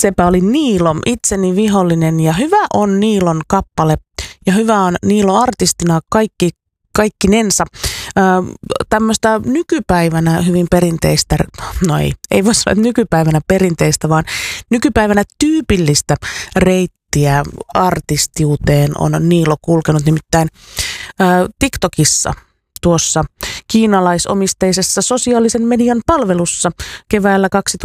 Sepä oli Niilo, itseni vihollinen, ja hyvä on Niilon kappale ja hyvä on Niilo artistina kaikkinensa. Tämmöistä nykypäivänä hyvin perinteistä, no ei voi sanoa, että nykypäivänä perinteistä, vaan nykypäivänä tyypillistä reittiä artistiuteen on Niilo kulkenut, nimittäin TikTokissa tuossa kiinalaisomisteisessa sosiaalisen median palvelussa keväällä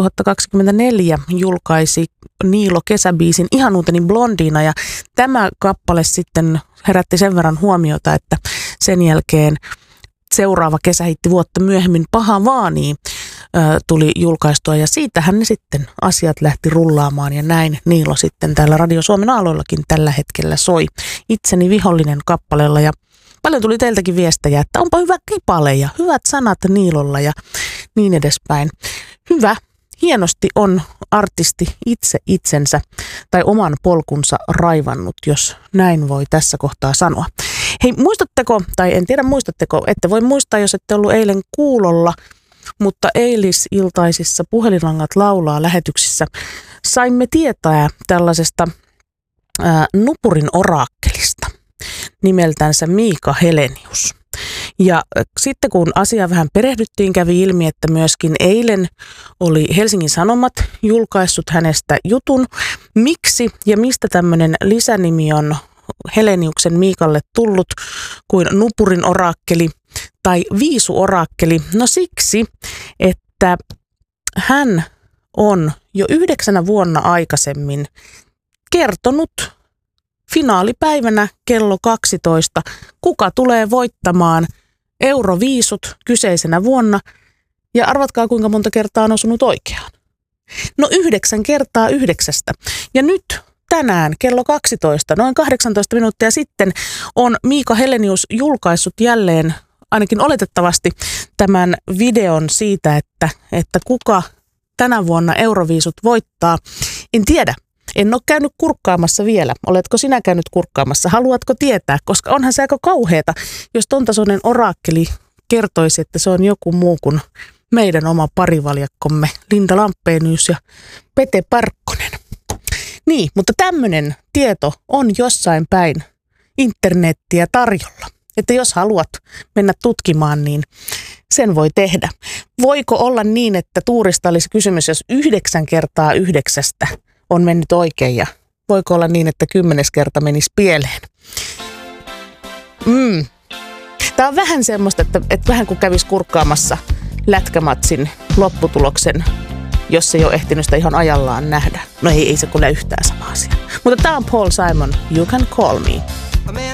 2024 julkaisi Niilo kesäbiisin Ihanuuteni blondiina, ja tämä kappale sitten herätti sen verran huomiota, että sen jälkeen seuraava kesähitti vuotta myöhemmin Paha vaanii tuli julkaistua, ja siitähän ne sitten asiat lähti rullaamaan, ja näin Niilo sitten täällä Radio Suomen aalloillakin tällä hetkellä soi Itseni vihollinen kappaleella, ja paljon tuli teiltäkin viestejä, että onpa hyvä kipale ja hyvät sanat Niilolla ja niin edespäin. Hyvä, hienosti on artisti itse itsensä tai oman polkunsa raivannut, jos näin voi tässä kohtaa sanoa. Hei, muistatteko, tai en tiedä muistatteko, ette voi muistaa, jos ette ollut eilen kuulolla, mutta eilisiltaisissa Puhelinlangat laulaa lähetyksissä saimme tietää tällaisesta Nupurin oraakkelista nimeltänsä Miika Helenius. Ja sitten kun asia vähän perehdyttiin, kävi ilmi, että myöskin eilen oli Helsingin Sanomat julkaissut hänestä jutun, miksi ja mistä tämmöinen lisänimi on Heleniuksen Miikalle tullut kuin Nupurin oraakkeli tai Viisu-oraakkeli. No siksi, että hän on jo 9 vuonna aikaisemmin kertonut finaalipäivänä kello 12, kuka tulee voittamaan Euroviisut kyseisenä vuonna, ja arvatkaa kuinka monta kertaa on osunut oikeaan. No 9 kertaa 9. Ja nyt tänään kello 12, noin 18 minuuttia sitten, on Miika Helenius julkaissut jälleen, ainakin oletettavasti, tämän videon siitä, että kuka tänä vuonna Euroviisut voittaa. En tiedä. En ole käynyt kurkkaamassa vielä. Oletko sinä käynyt kurkkaamassa? Haluatko tietää? Koska onhan se aika kauheata, jos ton tasoinen oraakkeli kertoisi, että se on joku muu kuin meidän oma parivaljakkomme Linda Lampenius ja Pete Parkkonen. Niin, mutta tämmöinen tieto on jossain päin internettiä tarjolla. Että jos haluat mennä tutkimaan, niin sen voi tehdä. Voiko olla niin, että tuurista olisi kysymys, jos 9 kertaa 9 on mennyt oikein, ja voiko olla niin, että 10. kerta menisi pieleen? Tämä on vähän semmoista, että vähän kuin kävisi kurkkaamassa lätkämatsin lopputuloksen, jos ei ole ehtinyt sitä ihan ajallaan nähdä. No ei se kuule yhtään sama asia. Mutta tämä on Paul Simon, You Can Call Me.